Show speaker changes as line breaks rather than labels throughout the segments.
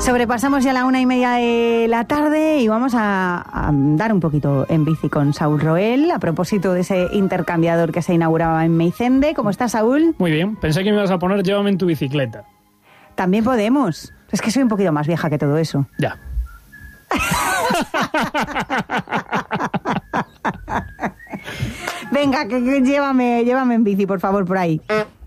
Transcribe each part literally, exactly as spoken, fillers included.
Sobrepasamos ya la una y media de la tarde y vamos a, a andar un poquito en bici con Saúl Roel a propósito de ese intercambiador que se inauguraba en Meicende. ¿Cómo estás, Saúl?
Muy bien, pensé que me ibas a poner llévame en tu bicicleta.
También podemos. Es que soy un poquito más vieja que todo eso.
Ya.
Venga, que, que llévame, llévame en bici, por favor, por ahí.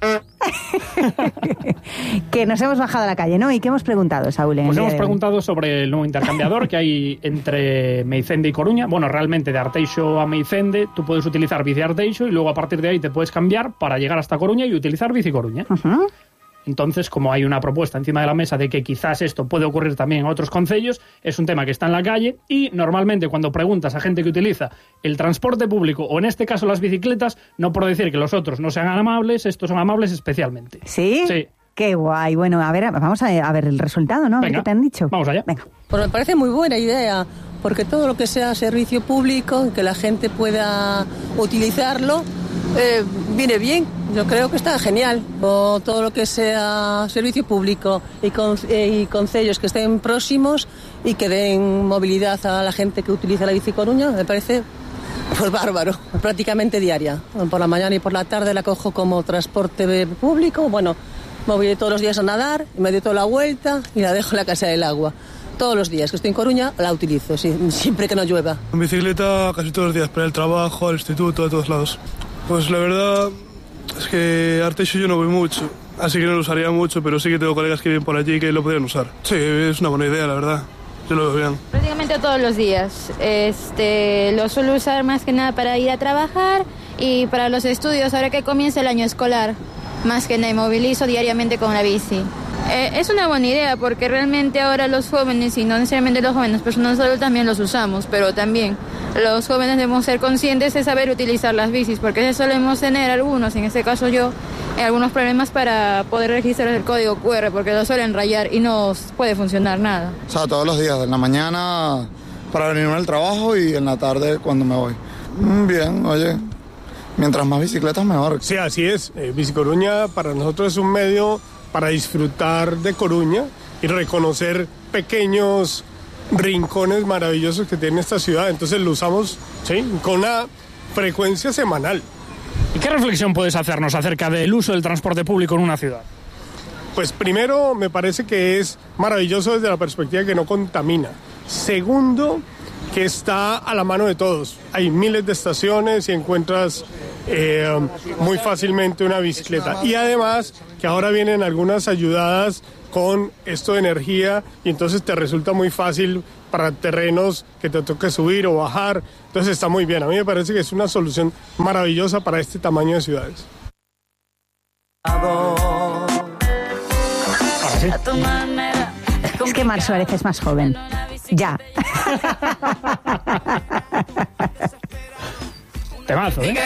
Que nos hemos bajado a la calle, ¿no? ¿Y qué hemos preguntado, Saúl?
Pues hemos preguntado sobre el nuevo intercambiador que hay entre Meicende y Coruña. Bueno, realmente de Arteixo a Meicende tú puedes utilizar bici Arteixo y luego a partir de ahí te puedes cambiar para llegar hasta Coruña y utilizar bici Coruña. Uh-huh. Entonces, como hay una propuesta encima de la mesa de que quizás esto puede ocurrir también en otros concellos, es un tema que está en la calle y normalmente cuando preguntas a gente que utiliza el transporte público o en este caso las bicicletas, no por decir que los otros no sean amables, estos son amables especialmente.
¿Sí?
Sí.
Qué guay. Bueno, a ver, vamos a, a ver el resultado, ¿no? A ver
Venga,
qué te han dicho.
Vamos allá.
Venga.
Pues me parece muy buena idea, porque todo lo que sea servicio público, que la gente pueda utilizarlo, eh, viene bien. Yo creo que está genial. O todo lo que sea servicio público y, con, eh, y concellos que estén próximos y que den movilidad a la gente que utiliza la bici Coruña, me parece pues bárbaro, prácticamente diaria. Por la mañana y por la tarde la cojo como transporte público. Bueno, me voy todos los días a nadar, me doy toda la vuelta y la dejo en la casa del agua. Todos los días que estoy en Coruña la utilizo, sí, siempre que no llueva.
En bicicleta casi todos los días, para el trabajo, al instituto, a todos lados. Pues la verdad es que Arteixo yo no voy mucho, así que no lo usaría mucho, pero sí que tengo colegas que viven por allí que lo podrían usar. Sí, es una buena idea, la verdad. Yo lo veo bien.
Prácticamente todos los días. Este, lo suelo usar más que nada para ir a trabajar y para los estudios, ahora que comienza el año escolar. Más que me movilizo diariamente con la bici. Eh, es una buena idea porque realmente ahora los jóvenes, y no necesariamente los jóvenes, personas adultas también los usamos, pero también los jóvenes debemos ser conscientes de saber utilizar las bicis, porque solemos tener algunos, en este caso yo, algunos problemas para poder registrar el código cu erre, porque lo suelen rayar y no puede funcionar nada.
O sea, todos los días, en la mañana para venirme al trabajo y en la tarde cuando me voy. Bien, oye. Mientras más bicicletas, mejor.
Sí, así es. Eh, Bici Coruña para nosotros es un medio para disfrutar de Coruña y reconocer pequeños rincones maravillosos que tiene esta ciudad. Entonces lo usamos, ¿sí?, con una frecuencia semanal.
¿Y qué reflexión puedes hacernos acerca del uso del transporte público en una ciudad?
Pues primero, me parece que es maravilloso desde la perspectiva de que no contamina. Segundo, que está a la mano de todos. Hay miles de estaciones y encuentras eh, muy fácilmente una bicicleta. Y además que ahora vienen algunas ayudadas con esto de energía y entonces te resulta muy fácil para terrenos que te toque subir o bajar. Entonces está muy bien. A mí me parece que es una solución maravillosa para este tamaño de ciudades.
Es que Mar Suárez es más joven. Ya.
Temazo, ¿eh?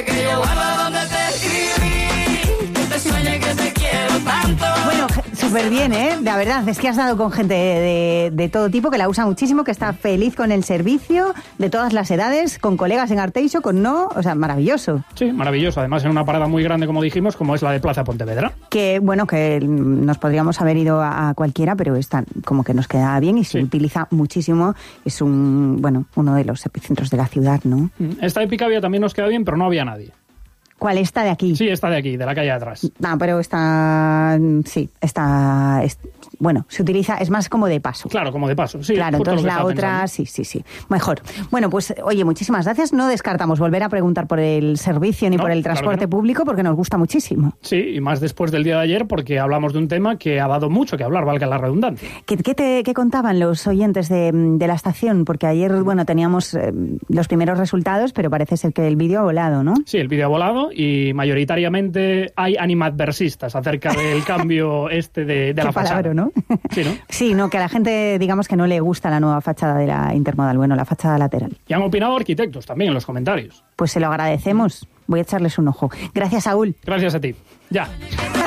Bueno, súper bien, ¿eh? La verdad, es que has dado con gente de, de, de todo tipo, que la usa muchísimo, que está feliz con el servicio, de todas las edades, con colegas en Arteixo, con no, o sea, maravilloso.
Sí, maravilloso. Además, en una parada muy grande, como dijimos, como es la de Plaza Pontevedra.
Que, bueno, que nos podríamos haber ido a, a cualquiera, pero esta como que nos queda bien y se sí. utiliza muchísimo. Es un, bueno, uno de los epicentros de la ciudad, ¿no?
Esta épica vía también nos queda bien, pero no había nadie.
¿Cuál? ¿Esta de aquí?
Sí, esta de aquí, de la calle de atrás.
No, pero está... Sí, está... Es, bueno, se utiliza... Es más como de paso.
Claro, como de paso, sí.
Claro, entonces la otra... Pensando. Sí, sí, sí. Mejor. Bueno, pues, oye, muchísimas gracias. No descartamos volver a preguntar por el servicio ni no, por el transporte claro no. público porque nos gusta muchísimo.
Sí, y más después del día de ayer porque hablamos de un tema que ha dado mucho que hablar, valga la redundancia.
¿Qué, qué, te, qué contaban los oyentes de, de la estación? Porque ayer, bueno, teníamos eh, los primeros resultados, pero parece ser que el vídeo ha volado, ¿no?
Sí, el vídeo ha volado y mayoritariamente hay animadversistas acerca del cambio este de, de la fachada.
Palabra, ¿no?
Sí, ¿no?
Sí, no, que a la gente, digamos que no le gusta la nueva fachada de la intermodal, bueno, la fachada lateral.
Y han opinado arquitectos también en los comentarios.
Pues se lo agradecemos. Voy a echarles un ojo. Gracias, Saúl.
Gracias a ti. Ya.